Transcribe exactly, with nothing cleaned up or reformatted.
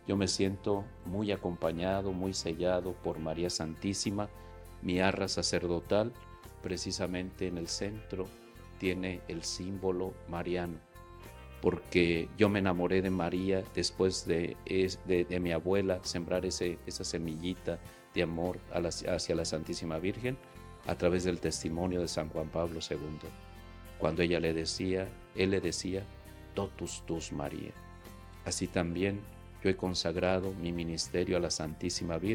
Yo me siento muy acompañado, muy sellado por María Santísima. Mi arra sacerdotal, precisamente en el centro, tiene el símbolo mariano, porque yo me enamoré de María después de, de, de mi abuela sembrar ese, esa semillita de amor a la, hacia la Santísima Virgen a través del testimonio de San Juan Pablo segundo, cuando ella le decía, él le decía, totus tus María. Así también yo he consagrado mi ministerio a la Santísima Virgen